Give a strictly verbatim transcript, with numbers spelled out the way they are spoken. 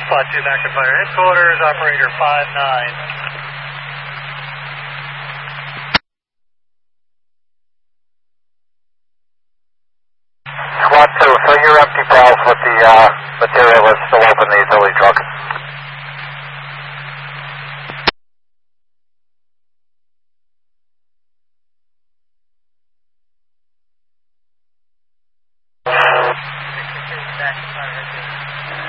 Spot two back to fire headquarters, operator five nine. Squad two, fill your empty barrels with the uh, material that's still open in the utility truck. Back to fire headquarters.